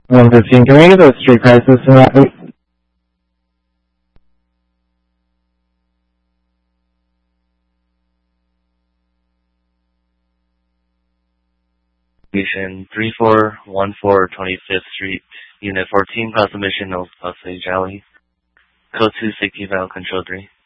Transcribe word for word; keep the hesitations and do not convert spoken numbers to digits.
one fifteen, can we get the street prices for that? three four one four twenty-fifth Street, Unit fourteen, Cross Mission of Osage Alley. Code two six eval, Control three.